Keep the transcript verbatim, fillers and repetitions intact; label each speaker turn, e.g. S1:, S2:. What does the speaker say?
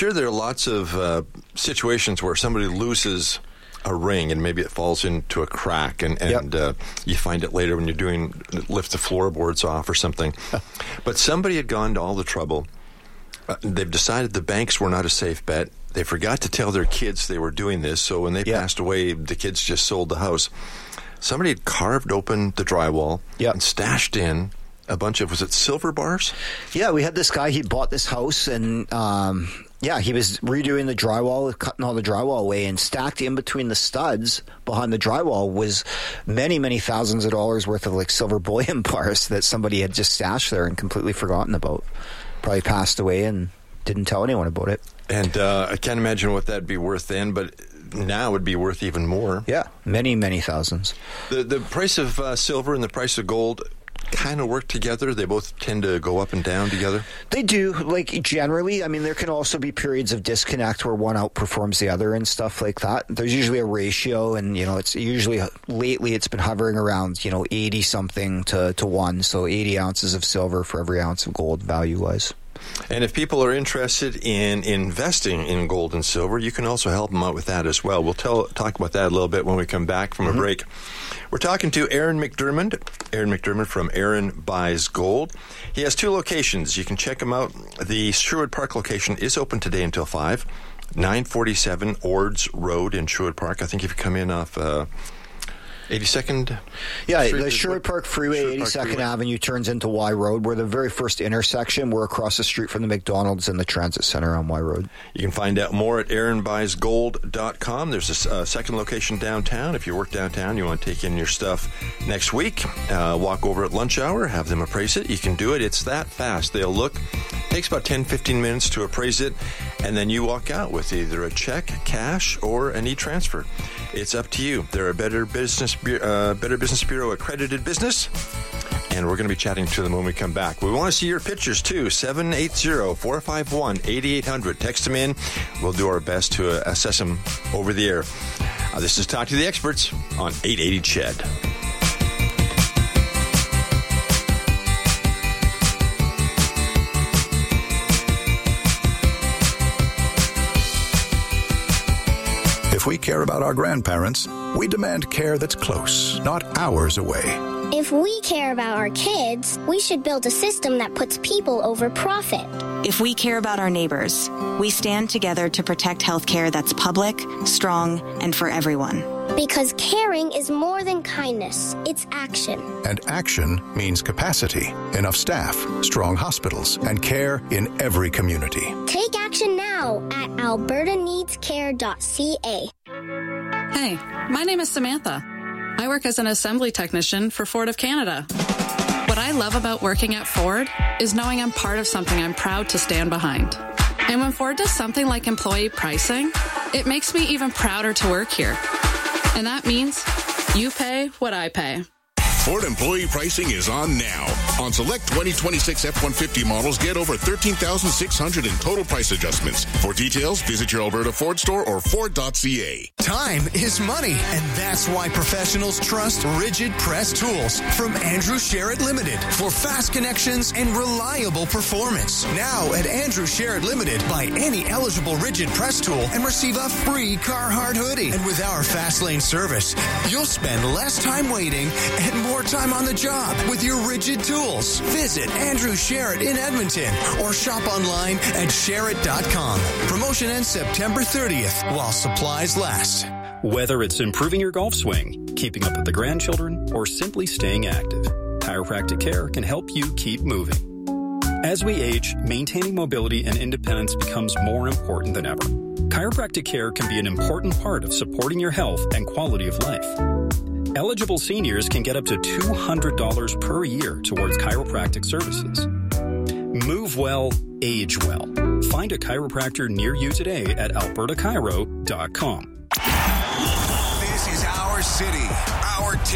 S1: sure there are lots of uh, situations where somebody loses a ring and maybe it falls into a crack and, and yep. uh, you find it later when you're doing lift the floorboards off or something. But somebody had gone to all the trouble. Uh, they've decided the banks were not a safe bet. They forgot to tell their kids they were doing this, so when they yep. passed away, the kids just sold the house. Somebody had carved open the drywall yep. and stashed in a bunch of, was it silver bars?
S2: Yeah, we had this guy, he bought this house, and um, yeah, he was redoing the drywall, cutting all the drywall away, and stacked in between the studs behind the drywall was many, many thousands of dollars worth of like silver bullion bars that somebody had just stashed there and completely forgotten about. Probably passed away and didn't tell anyone about it.
S1: And uh, I can't imagine what that'd be worth then, but now it would be worth even more.
S2: Yeah, many, many thousands.
S1: The, the price of uh, silver and the price of gold kind of work together? They both tend to go up and down together?
S2: They do. Like, generally, I mean, there can also be periods of disconnect where one outperforms the other and stuff like that. There's usually a ratio, and, you know, it's usually, lately, it's been hovering around, you know, eighty-something to, to one. So eighty ounces of silver for every ounce of gold value-wise.
S1: And if people are interested in investing in gold and silver, you can also help them out with that as well. We'll tell, talk about that a little bit when we come back from mm-hmm. a break. We're talking to Aaron McDermott. Aaron McDermott from Aaron Buys Gold. He has two locations. You can check him out. The Sherwood Park location is open today until five. nine forty-seven Ords Road in Sherwood Park. I think if you come in off Uh, eighty-second?
S2: Yeah,
S1: Street,
S2: the Sherwood Park Freeway, Sherwood Park eighty-second Freeway. Avenue turns into Y Road. We're the very first intersection. We're across the street from the McDonald's and the Transit Center on Y Road.
S1: You can find out more at aaron buys gold dot com. There's a uh, second location downtown. If you work downtown, you want to take in your stuff next week, uh, walk over at lunch hour, have them appraise it. You can do it. It's that fast. They'll look. It takes about ten, fifteen minutes to appraise it, and then you walk out with either a check, cash, or an e-transfer. It's up to you. They're a Better Business Uh, Better Business Bureau accredited business, and we're going to be chatting to them when we come back. We want to see your pictures too. seven eight zero, four five one, eight eight zero zero. Text them in. We'll do our best to uh, assess them over the air. Uh, this is Talk to the Experts on eight eighty C H E D.
S3: If we care about our grandparents, we demand care that's close, not hours away.
S4: If we care about our kids, we should build a system that puts people over profit.
S5: If we care about our neighbors, we stand together to protect healthcare that's public, strong, and for everyone.
S4: Because caring is more than kindness, it's action.
S3: And action means capacity, enough staff, strong hospitals, and care in every community.
S4: Take action now at alberta needs care dot c a.
S6: Hey, my name is Samantha. I work as an assembly technician for Ford of Canada. What I love about working at Ford is knowing I'm part of something I'm proud to stand behind. And when Ford does something like employee pricing, it makes me even prouder to work here. And that means you pay what I pay.
S7: Ford employee pricing is on now. On select twenty twenty-six F one fifty models, get over thirteen thousand six hundred dollars in total price adjustments. For details, visit your Alberta Ford store or Ford dot c a.
S8: Time is money, and that's why professionals trust Rigid Press Tools from Andrew Sherritt Limited for fast connections and reliable performance. Now at Andrew Sherritt Limited, buy any eligible Rigid Press tool and receive a free Carhartt hoodie. And with our fast lane service, you'll spend less time waiting and more time on the job with your Rigid tools. Visit Andrew Sherritt in Edmonton or shop online at sherritt dot com. Promotion ends September thirtieth while supplies last.
S9: Whether it's improving your golf swing, keeping up with the grandchildren, or simply staying active, Chiropractic Care can help you keep moving. As we age, maintaining mobility and independence becomes more important than ever. Chiropractic Care can be an important part of supporting your health and quality of life. Eligible seniors can get up to two hundred dollars per year towards chiropractic services. Move well, age well. Find a chiropractor near you today at alberta chiro dot com.
S8: This is our city, our team.